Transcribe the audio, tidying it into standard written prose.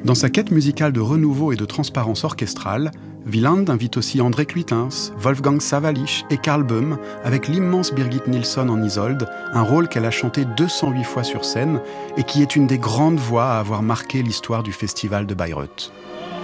Dans sa quête musicale de renouveau et de transparence orchestrale, Wieland invite aussi André Cuitens, Wolfgang Sawallisch et Karl Böhm, avec l'immense Birgit Nilsson en Isolde, un rôle qu'elle a chanté 208 fois sur scène et qui est une des grandes voix à avoir marqué l'histoire du festival de Bayreuth.